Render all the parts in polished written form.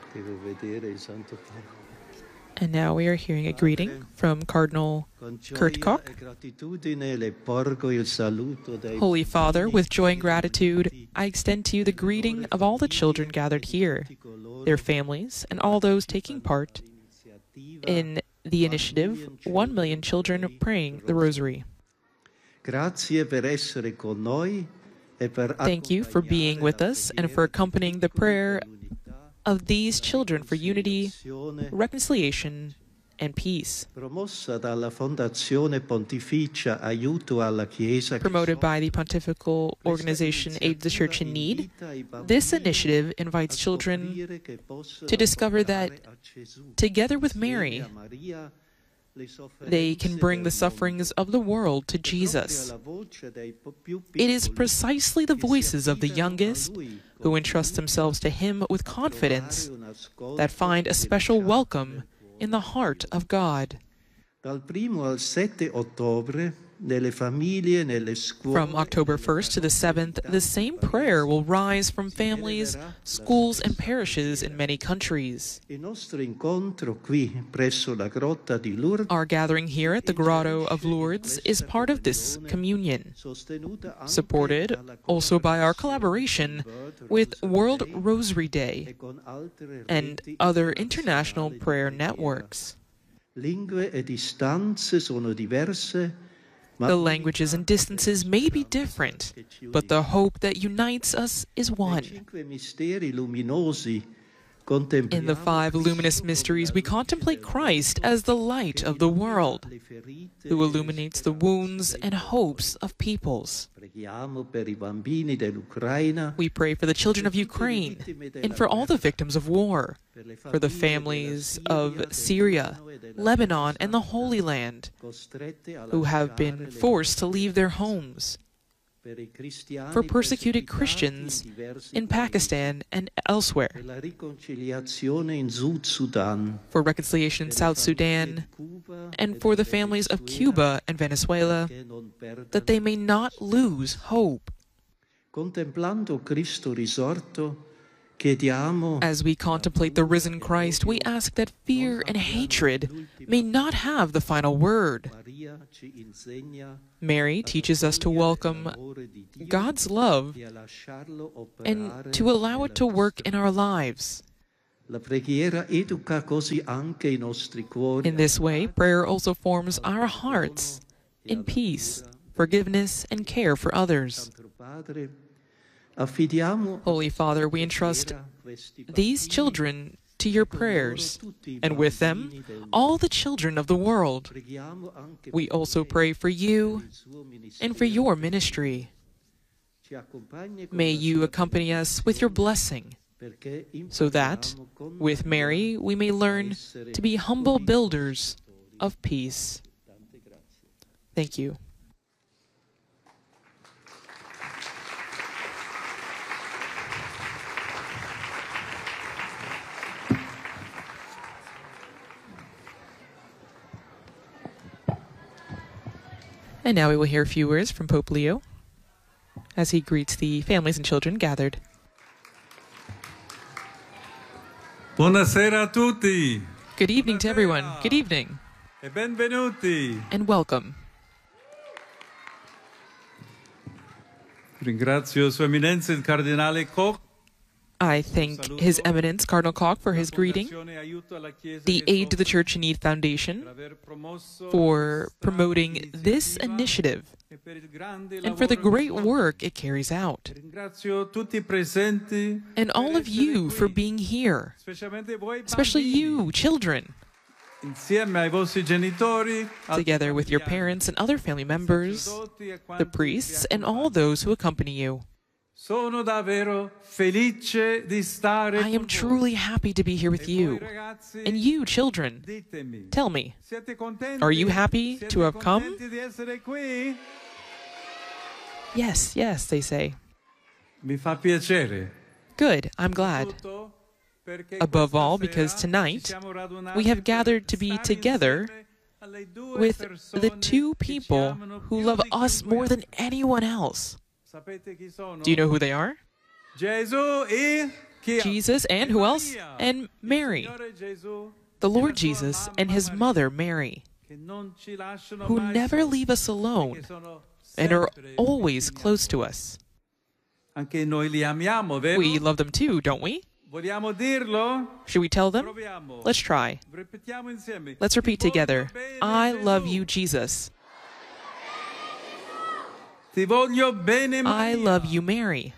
And now we are hearing a greeting from Cardinal Kurt Koch. Holy Father, with joy and gratitude, I extend to you the greeting of all the children gathered here, their families, and all those taking part in the initiative 1 Million Children Praying the Rosary. Thank you for being with us and for accompanying the prayer of these children for unity, reconciliation, and peace. Promoted by the Pontifical Organization Aid the Church in Need, this initiative invites children to discover that, together with Mary, they can bring the sufferings of the world to Jesus. It is precisely the voices of the youngest who entrust themselves to Him with confidence that find a special welcome in the heart of God. From October 1st to the 7th, the same prayer will rise from families, schools, and parishes in many countries. Our gathering here at the Grotto of Lourdes is part of this communion, supported also by our collaboration with World Rosary Day and other international prayer networks. The languages and distances may be different, but the hope that unites us is one. In the 5 luminous mysteries, we contemplate Christ as the light of the world, who illuminates the wounds and hopes of peoples. We pray for the children of Ukraine and for all the victims of war, for the families of Syria, Lebanon, and the Holy Land, who have been forced to leave their homes, for persecuted Christians in Pakistan and elsewhere, for reconciliation in South Sudan, and for the families of Cuba and Venezuela, that they may not lose hope. As we contemplate the risen Christ, we ask that fear and hatred may not have the final word. Mary teaches us to welcome God's love and to allow it to work in our lives. In this way, prayer also forms our hearts in peace, forgiveness, and care for others. Holy Father, we entrust these children to your prayers, and with them, all the children of the world. We also pray for you and for your ministry. May you accompany us with your blessing, so that, with Mary, we may learn to be humble builders of peace. Thank you. And now we will hear a few words from Pope Leo as he greets the families and children gathered. Buonasera a tutti. Good evening to everyone. Good evening. E benvenuti. And welcome. Ringrazio Sua Eminenza il Cardinale Koch. I thank His Eminence, Cardinal Koch, for his greeting, the Aid to the Church in Need Foundation for promoting this initiative, and for the great work it carries out, and all of you for being here, especially you, children, together with your parents and other family members, the priests, and all those who accompany you. I am truly happy to be here with you. And you, children, tell me, are you happy to have come? Yes, yes, they say. Good, I'm glad. Above all, because tonight we have gathered to be together with the 2 people who love us more than anyone else. Do you know who they are? Jesus and who else? And Mary, the Lord Jesus and his mother Mary, who never leave us alone and are always close to us. Anche noi li amiamo, vero? We love them too, don't we? Vogliamo dirlo? Should we tell them? Proviamo. Let's try. Ripetiamo insieme. Let's repeat together. I love you, Jesus. Ti voglio bene, I Maria. love you, Mary.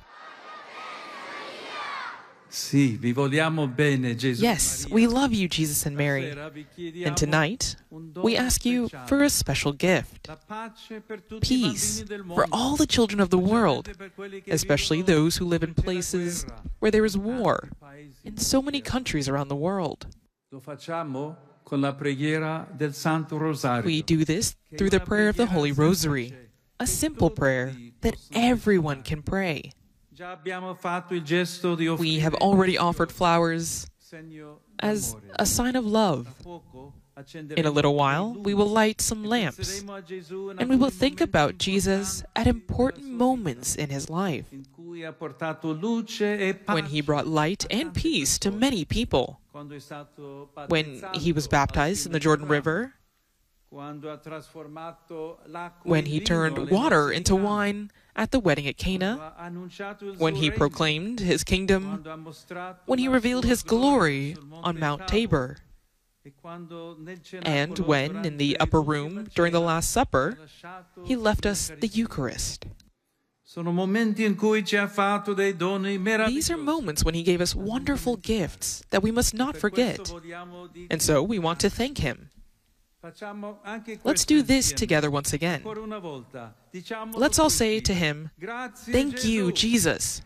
Sì, vi vogliamo bene, Gesù. Yes, we love you, Jesus and Mary. And tonight, we ask you for a special gift. Peace for all the children of the world, especially those who live in places where there is war in so many countries around the world. Lo facciamo con la preghiera del Santo Rosario. We do this through the prayer of the Holy Rosary, a simple prayer that everyone can pray. Già abbiamo fatto il gesto di We offrire have already offered flowers segno as d'amore. a sign of love. Poco In a little while, we will light some lamps, and we will think about Jesus at important moments in his life, in cui ha portato luce e when he brought light and peace to many people, quando è stato when he was battezzato baptized in the Jordan River, quando ha trasformato l'acqua when in he vino turned alle water nozze into di Cana, wine at the wedding at Cana, quando ha annunciato il when suo he regno, proclaimed his kingdom, quando ha mostrato when he la revealed sua his glory sul monte on Mount Tabor, Tabor, e quando nel and cenacolo when, durante in the le upper ultime room during the cena, Last Supper, ha lasciato he left us the l'Eucaristia. Eucharist. Sono momenti in cui ci ha fatto dei doni meravigliosi. These are moments when he gave us wonderful gifts that we must not Per forget, questo vogliamo dire- and so we want to thank him. Facciamo anche Let's questo do this insieme. together once again. Ancora una volta. Diciamolo Let's all tutti. say to him, Grazie, "Thank you, Gesù." Jesus."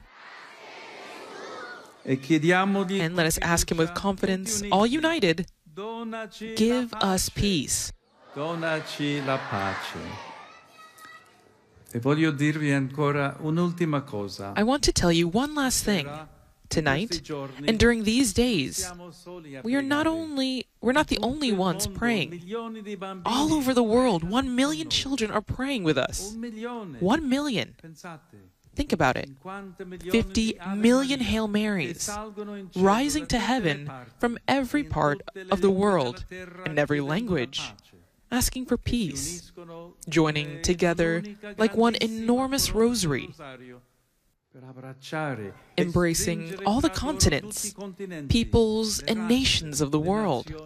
E chiediamogli And let us ask him with confidence, all united, Donaci give la us pace. peace. Donaci la pace. E voglio dirvi ancora un'ultima cosa. I want to tell you one last thing. Tonight, and during these days, Siamo soli a we're not pregare. the only ones Mondo, praying. milioni di bambini. All over the world, 1 million children are praying with us. 1 milione. 1 million. Pensate. Think about it. 50 milioni 50 di Ave million Maria Hail che Marys salgono in cielo rising da to tutte le heaven parti, from every in part tutte le of the lingue world, della terra, in every chiedendo la language, pace, asking for che si peace, uniscono joining come together un'unica like one grandissima enormous corona del rosary, rosario, per abbracciare e embracing stringere all the tra loro continents, tutti i continenti, peoples, le and razze, nations of the le world. nazioni.